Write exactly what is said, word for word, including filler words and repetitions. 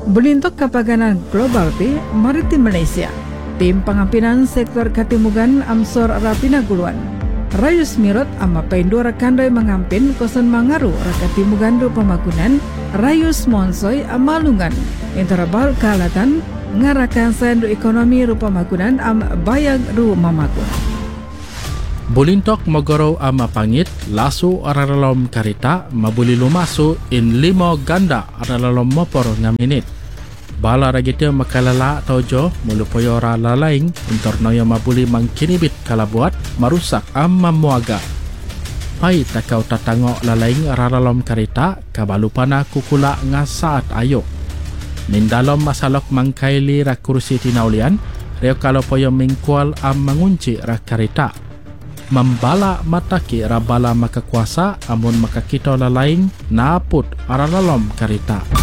Belintok Kapaganan Global P Maritim Malaysia. Tim Pengampinan Sektor Katimugan Amsor Rapina Guluan. Rayus Mirot ama Pendura Kandoi mengampin kosan mangaru Rakatimugan ru pemakunan Rayus Monsoy amalungan interabal kalatan ngarakan sendu ekonomi ru pemakunan am bayag ru mamakun. Bulintok Mogoro ama pangit lasu aralom karita mabuli lumasu in limo ganda aralom mopor ngaminit. Bala ragitya makalala tojo mulupoyo ralalaing untornoyo mabuli mangkinibit kalabuat marusak am mamuaga. Pai takau tatango lalaing aralom karita kabalupana kukula ngasaat ayo. Mindalom masalok mangkaili rakursi tinaulian reo kalopoyo mingkual am mangunci rakarita. Membala mataki rabala makakuasa amun makakito lalaing naput aralalom karita.